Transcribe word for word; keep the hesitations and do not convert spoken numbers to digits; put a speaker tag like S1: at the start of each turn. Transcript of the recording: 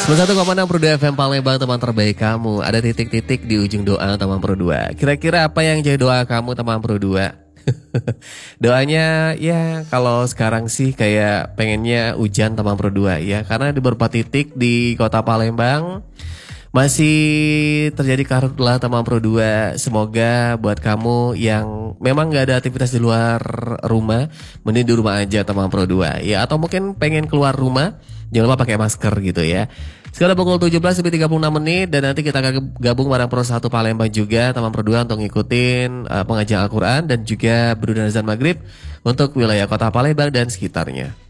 S1: sembilan puluh satu koma enam Pro dua F M Palembang, teman terbaik kamu. Ada titik-titik di ujung doa teman Pro dua. Kira-kira apa yang jadi doa kamu teman Pro dua? Doanya ya kalau sekarang sih kayak pengennya hujan teman Pro dua ya. Karena di beberapa titik di kota Palembang masih terjadi karhutlah teman Pro dua. Semoga buat kamu yang memang gak ada aktivitas di luar rumah, mending di rumah aja teman Pro dua ya. Atau mungkin pengen keluar rumah, jangan lupa pakai masker gitu ya. Sekarang pukul tujuh belas lebih tiga puluh enam menit dan nanti kita akan gabung bareng Pro satu Palembang juga teman Pro dua untuk ngikutin uh, pengajian Al-Quran dan juga berudan azan maghrib untuk wilayah kota Palembang dan sekitarnya.